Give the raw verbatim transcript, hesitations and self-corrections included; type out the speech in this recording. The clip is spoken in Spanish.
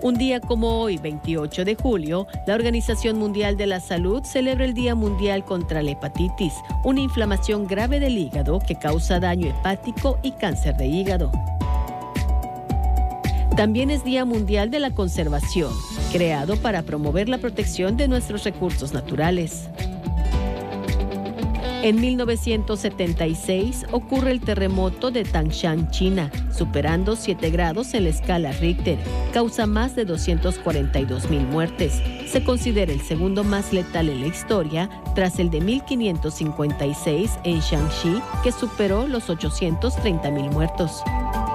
Un día como hoy, veintiocho de julio, la Organización Mundial de la Salud celebra el Día Mundial contra la Hepatitis, una inflamación grave del hígado que causa daño hepático y cáncer de hígado. También es Día Mundial de la Conservación, creado para promover la protección de nuestros recursos naturales. En mil novecientos setenta y seis ocurre el terremoto de Tangshan, China, superando siete grados en la escala Richter. Causa más de doscientas cuarenta y dos mil muertes. Se considera el segundo más letal en la historia, tras el de mil quinientos cincuenta y seis en Shanxi, que superó los ochocientos treinta mil muertos.